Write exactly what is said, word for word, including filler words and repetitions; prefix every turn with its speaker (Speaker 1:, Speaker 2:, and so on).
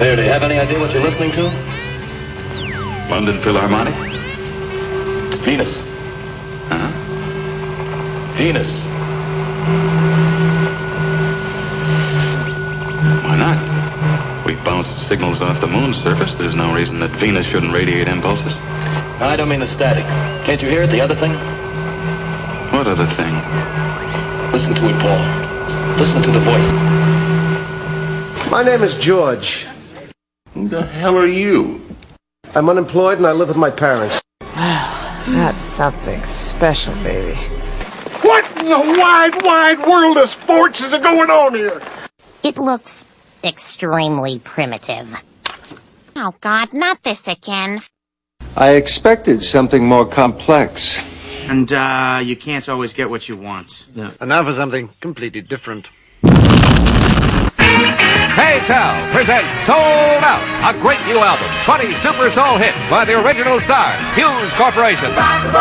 Speaker 1: Here, do you have any idea what you're listening to?
Speaker 2: London Philharmonic?
Speaker 1: It's Venus.
Speaker 2: Huh?
Speaker 1: Venus.
Speaker 2: Why not? We bounced signals off the moon's surface. There's no reason that Venus shouldn't radiate impulses.
Speaker 1: I don't mean the static. Can't you hear it, the other thing?
Speaker 2: What other thing?
Speaker 1: Listen to it, Paul. Listen to the voice.
Speaker 3: My name is George.
Speaker 4: Who the hell are you?
Speaker 3: I'm unemployed and I live with my parents.
Speaker 5: That's something special, baby.
Speaker 6: What in the wide, wide world of sports is going on here?
Speaker 7: It looks extremely primitive. Oh, God, not this again.
Speaker 8: I expected something more complex.
Speaker 9: And, uh, you can't always get what you want.
Speaker 10: No. And now for something completely different.
Speaker 11: K-Tel presents Sold Out, a great new album. twenty Super Soul hits by the original stars, Hughes Corporation.